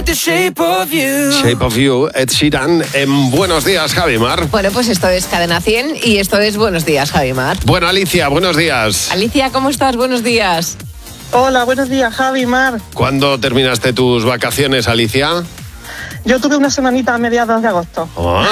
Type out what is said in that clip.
Shape of You, Ed Sheeran, en Buenos Días, Javi Mar. Bueno, pues esto es Cadena 100 y esto es Buenos Días, Javi Mar. Bueno, Alicia, buenos días. Alicia, ¿cómo estás? Buenos días. Hola, buenos días, Javi, Mar. ¿Cuándo terminaste tus vacaciones, Alicia? Yo tuve una semanita a mediados de agosto. Ah.